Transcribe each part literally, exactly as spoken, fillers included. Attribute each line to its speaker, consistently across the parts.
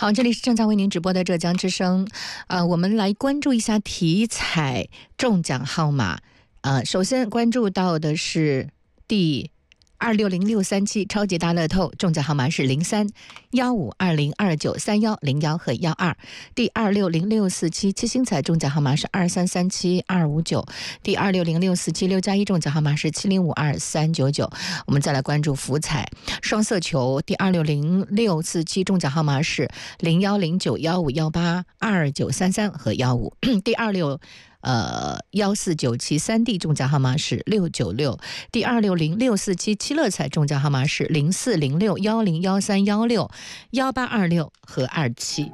Speaker 1: 好，这里是正在为您直播的浙江之声。呃，我们来关注一下体彩中奖号码。呃，首先关注到的是第二六零六三七超级大乐透，中奖号码是零三幺五二零二九三幺零幺和幺二。第二六零六四七七星彩中奖号码是二三三七二五九。第二六零六四七六加一中奖号码是七零五二三九九。我们再来关注福彩双色球，第二六零六四七中奖号码是零幺零九幺五幺八二九三三和幺五。第二六呃，幺四九七三 D 中奖号码是六九六，第二六零六四七七乐彩中奖号码是零四零六幺零幺三幺六幺八二六和二七。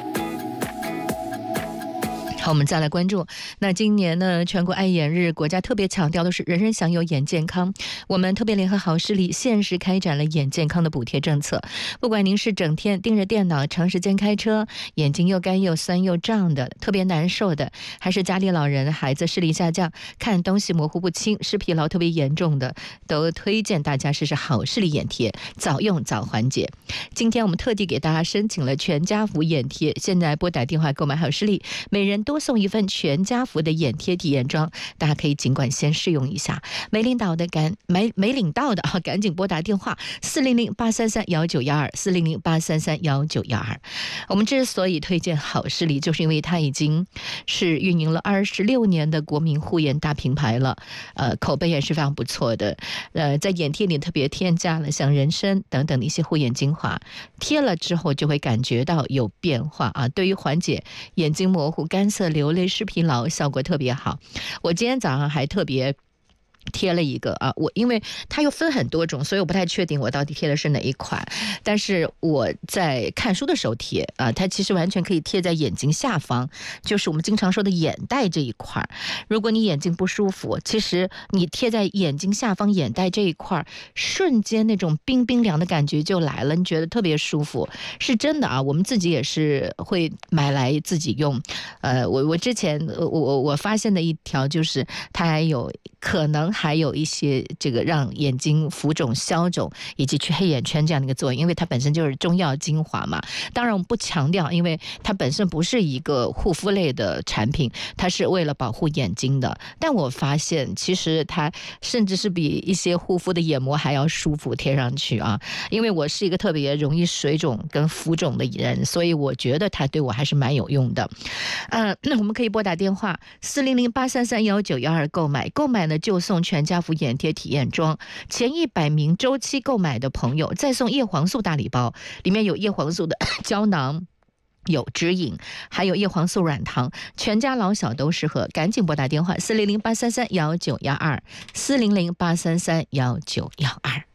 Speaker 1: 好，我们再来关注。那今年呢，全国爱眼日，国家特别强调的是人人享有眼健康。我们特别联合好视力，限时开展了眼健康的补贴政策。不管您是整天盯着电脑、长时间开车，眼睛又干又酸又胀的，特别难受的，还是家里老人、孩子视力下降、看东西模糊不清、视疲劳特别严重的，都推荐大家试试好视力眼贴，早用早缓解。今天我们特地给大家申请了全家福眼贴，现在拨打电话购买好视力，每人多送一份全家福的眼贴体验装，大家可以尽管先试用一下。没领到的赶没没领到的啊，赶紧拨打电话四零零八三三幺九幺二四零零八三三幺九幺二。我们之所以推荐好视力，就是因为它已经是运营了二十六年的国民护眼大品牌了，呃，口碑也是非常不错的。呃，在眼贴里特别添加了像人参等等的一些护眼精华，贴了之后就会感觉到有变化啊，对于缓解眼睛模糊、干涩、流泪、视疲劳效果特别好。我今天早上还特别贴了一个啊，我因为它又分很多种，所以我不太确定我到底贴的是哪一款。但是我在看书的时候贴啊，它其实完全可以贴在眼睛下方，就是我们经常说的眼袋这一块。如果你眼睛不舒服，其实你贴在眼睛下方眼袋这一块，瞬间那种冰冰凉的感觉就来了，你觉得特别舒服，是真的啊。我们自己也是会买来自己用。呃，我我之前我我我发现的一条就是它还有可能还有一些这个让眼睛浮肿消肿以及去黑眼圈这样的一个作用，因为它本身就是中药精华嘛。当然我们不强调，因为它本身不是一个护肤类的产品，它是为了保护眼睛的。但我发现其实它甚至是比一些护肤的眼膜还要舒服贴上去啊。因为我是一个特别容易水肿跟浮肿的人，所以我觉得它对我还是蛮有用的。呃，那我们可以拨打电话四零零八三三幺九幺二购买，购买呢就送全家福眼贴体验装，前一百名周期购买的朋友再送叶黄素大礼包，里面有叶黄素的胶囊，有指引，还有叶黄素软糖，全家老小都适合。赶紧拨打电话四零零八三三幺九幺二四零零八三三幺九幺二。